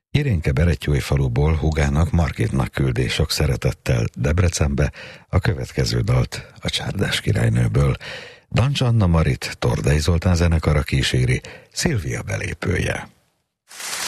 Irénke Berettyói faluból húgának Margitnak küldi sok szeretettel Debrecenbe a következő dalt a Csárdás királynőből. Dancs Anna Marit Tordai Zoltán zenekara kíséri, Szilvia belépője.